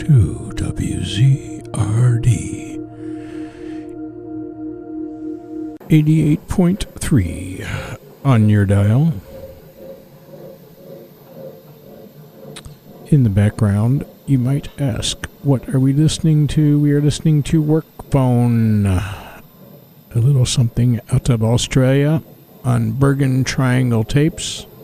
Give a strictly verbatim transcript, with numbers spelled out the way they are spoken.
to W Z R D eighty-eight point three on your dial. In the background, you might ask, what are we listening to? We are listening to Work Phone, a little something out of Australia on Bergen Triangle Tapes.